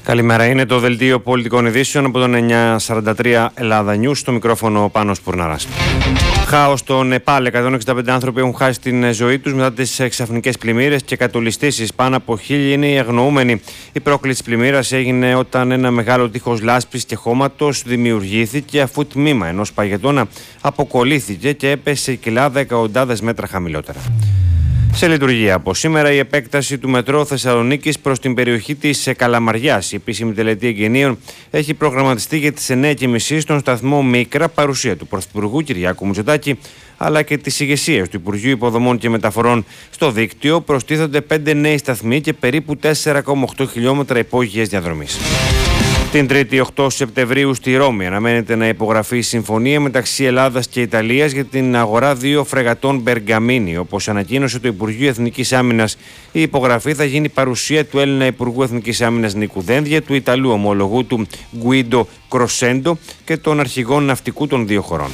Καλημέρα, είναι το δελτίο πολιτικών ειδήσεων από τον 943 Ελλάδα News, στο μικρόφωνο ο Πάνος Πουρναράς. Χάος στο Νεπάλ, 165 άνθρωποι έχουν χάσει την ζωή τους μετά τις ξαφνικές πλημμύρες και κατολιστήσεις. Πάνω από 1.000 είναι οι αγνοούμενοι. Η πρόκληση της πλημμύρας έγινε όταν ένα μεγάλο τείχος λάσπης και χώματος δημιουργήθηκε αφού τμήμα ενός παγετώνα αποκολλήθηκε και έπεσε η κοιλάδα εκατοντάδες μέτρα χαμηλότερα. Σε λειτουργία από σήμερα η επέκταση του μετρό Θεσσαλονίκης προς την περιοχή της Καλαμαριάς. Η επίσημη τελετή εγγενείων έχει προγραμματιστεί για τις 9:30 στον σταθμό Μίκρα, παρουσία του Πρωθυπουργού Κυριάκου Μητσοτάκη αλλά και τις ηγεσίες του Υπουργείου Υποδομών και Μεταφορών. Στο δίκτυο προστίθενται 5 νέοι σταθμοί και περίπου 4,8 χιλιόμετρα υπόγειες διαδρομής. Την 3η 8 Σεπτεμβρίου στη Ρώμη αναμένεται να υπογραφεί η συμφωνία μεταξύ Ελλάδας και Ιταλίας για την αγορά 2 φρεγατών Μπεργαμίνη. Όπως ανακοίνωσε το Υπουργείο Εθνικής Άμυνας, η υπογραφή θα γίνει παρουσία του Έλληνα Υπουργού Εθνικής Άμυνας Νίκου Δένδια, του Ιταλού ομολογού του Γκουίντο Κροσέντο και των αρχηγών ναυτικού των δύο χωρών.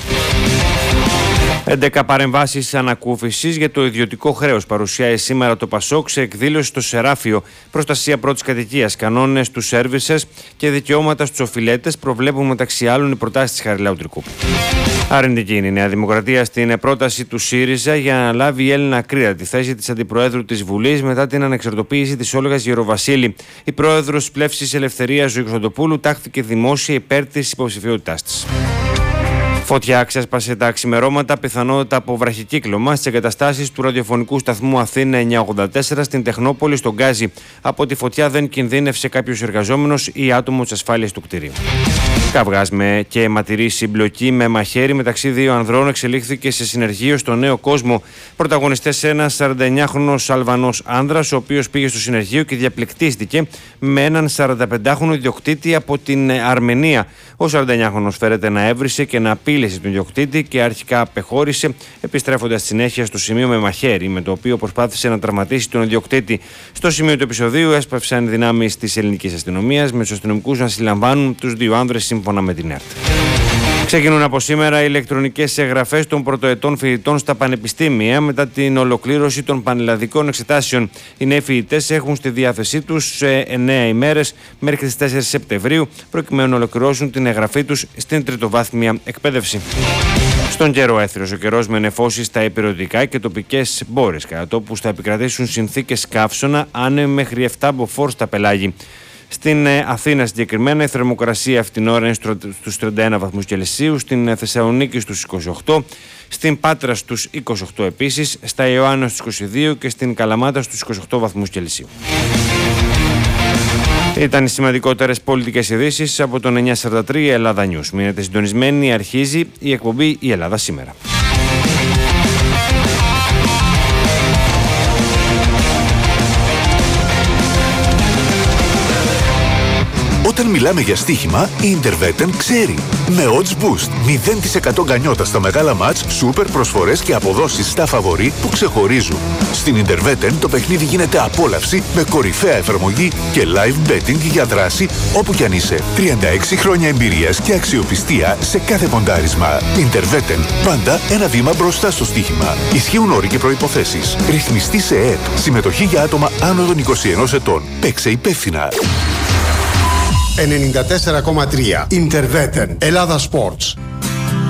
11 παρεμβάσεις ανακούφισης για το ιδιωτικό χρέος παρουσιάζει σήμερα το ΠΑΣΟΚ σε εκδήλωση στο Σεράφιο. Προστασία πρώτης κατοικίας, κανόνες του σέρβισες και δικαιώματα στους οφειλέτες προβλέπουν μεταξύ άλλων οι προτάσεις της Χαριλάου Τρικούπη. Αρνητική είναι η Νέα Δημοκρατία στην πρόταση του ΣΥΡΙΖΑ για να λάβει η Έλληνα Κρήτα τη θέση της Αντιπροέδρου της Βουλής μετά την ανεξαρτοποίηση της Όλγας Γεροβασίλη. Η πρόεδρος Πλεύσης Ελευθερίας Ζωή Κωνσταντοπούλου τάχθηκε δημόσια υπέρ της υποψηφιότητάς της. Φωτιά ξέσπασε τα ξημερώματα, πιθανότητα από βραχικύκλωμα στις εγκαταστάσεις του ραδιοφωνικού σταθμού Αθήνα 984 στην Τεχνόπολη, στον Γκάζι. Από τη φωτιά δεν κινδύνευσε κάποιος εργαζόμενος ή άτομο της ασφάλειας του κτηρίου. Καυγάς και αιματηρή συμπλοκή με μαχαίρι μεταξύ δύο ανδρών εξελίχθηκε σε συνεργείο στο Νέο Κόσμο. Πρωταγωνιστές ένας 49χρονος Αλβανός άνδρας, ο οποίος πήγε στο συνεργείο και διαπληκτίστηκε με έναν 45χρονο ιδιοκτήτη από την Αρμενία. Ο 49χρονος φέρεται να έβρισε και να απείλησε τον ιδιοκτήτη και αρχικά απεχώρησε, επιστρέφοντας συνέχεια στο σημείο με μαχαίρι, με το οποίο προσπάθησε να τραυματίσει τον ιδιοκτήτη. Στο σημείο του επεισοδίου έσπευσαν δυνάμεις της ελληνικής αστυνομίας, με τους αστυνομικούς να συλλαμβάνουν τους δύο άνδρες σύμφωνα με την ΕΡΤ. Ξεκινούν από σήμερα οι ηλεκτρονικές εγγραφές των πρωτοετών φοιτητών στα πανεπιστήμια μετά την ολοκλήρωση των πανελλαδικών εξετάσεων. Οι νέοι φοιτητές έχουν στη διάθεσή τους 9 ημέρες μέχρι τις 4 Σεπτεμβρίου προκειμένου να ολοκληρώσουν την εγγραφή τους στην τριτοβάθμια εκπαίδευση. Στον καιρό έθριος ο καιρός με νεφώσεις στα υπηρετικά και τοπικές μπόρες, κατά τόπους θα επικρατήσουν συνθήκες καύσωνα άνεμοι μέχρι 7 μποφόρ στα πελάγη. Στην Αθήνα συγκεκριμένα η θερμοκρασία αυτήν την ώρα είναι στους 31 βαθμούς Κελσίου, στην Θεσσαλονίκη στους 28, στην Πάτρα στους 28 επίσης, στα Ιωάννα στους 22 και στην Καλαμάτα στους 28 βαθμούς Κελσίου. Ήταν οι σημαντικότερες πολιτικές ειδήσεις από τον 943 Ελλάδα News. Μείνετε συντονισμένοι, αρχίζει η εκπομπή «Η Ελλάδα σήμερα». Όταν μιλάμε για στοίχημα, η Interveten ξέρει. Με odds boost, 0% γκανιότα στα μεγάλα μάτς, σούπερ προσφορές και αποδόσεις στα φαβορί που ξεχωρίζουν. Στην Interveten το παιχνίδι γίνεται απόλαυση με κορυφαία εφαρμογή και live betting για δράση όπου κι αν είσαι. 36 χρόνια εμπειρίας και αξιοπιστία σε κάθε ποντάρισμα. Interveten, πάντα ένα βήμα μπροστά στο στοίχημα. Ισχύουν όροι και προϋποθέσεις. Ρυθμιστή σε ΕΕΠ. Συμμετοχή για άτομα άνω των 21 ετών. Παίξε υπεύθυνα. 94,3 Interveten Ελλάδα Sports.